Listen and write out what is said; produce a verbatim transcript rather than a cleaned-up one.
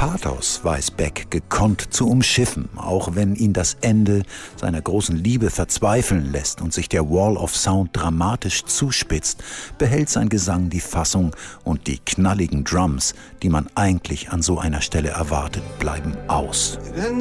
Pathos weiß Beck gekonnt zu umschiffen, auch wenn ihn das Ende seiner großen Liebe verzweifeln lässt und sich der Wall of Sound dramatisch zuspitzt, behält sein Gesang die Fassung und die knalligen Drums, die man eigentlich an so einer Stelle erwartet, bleiben aus.